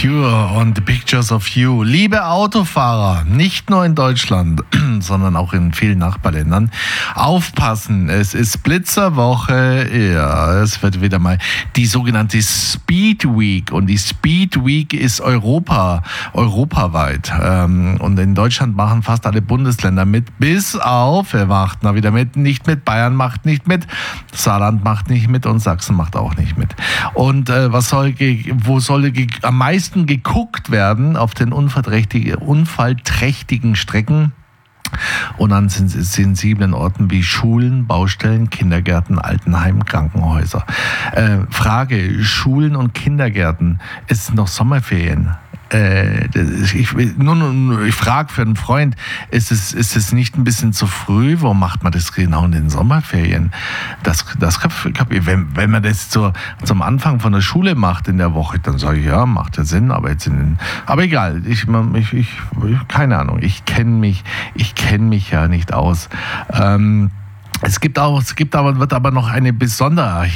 Cure und Pictures of You. Liebe Autofahrer, nicht nur in Deutschland, sondern auch in vielen Nachbarländern, aufpassen, es ist Blitzerwoche, ja, es wird wieder mal die sogenannte Speed Week und die Speed Week ist europaweit und in Deutschland machen fast alle Bundesländer mit, bis auf, wer macht na wieder mit, nicht mit, Bayern macht nicht mit, Saarland macht nicht mit und Sachsen macht auch nicht mit. Und wo soll am meisten geguckt werden auf den unfallträchtigen Strecken und an sensiblen Orten wie Schulen, Baustellen, Kindergärten, Altenheim, Krankenhäuser. Frage, Schulen und Kindergärten, ist noch Sommerferien? Ich frage für einen Freund, ist es nicht ein bisschen zu früh? Warum macht man das genau in den Sommerferien? Wenn man das zum Anfang von der Schule macht in der Woche, dann sage ich, ja, macht ja Sinn, aber egal, keine Ahnung, ich kenne mich ja nicht aus. Wird aber noch eine besondere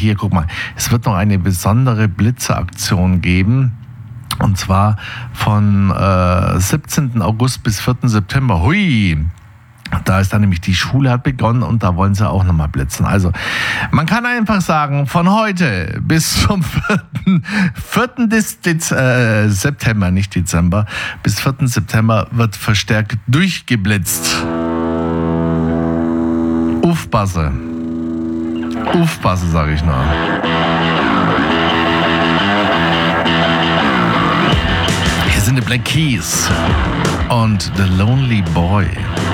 Blitzeraktion geben. Und zwar von 17. August bis 4. September. Hui! Da ist dann nämlich die Schule hat begonnen und da wollen sie auch nochmal blitzen. Also man kann einfach sagen, von heute bis zum 4. September, nicht Dezember, bis 4. September wird verstärkt durchgeblitzt. Aufpasse, sage ich nur. Hier sind die Black Keys und The Lonely Boy.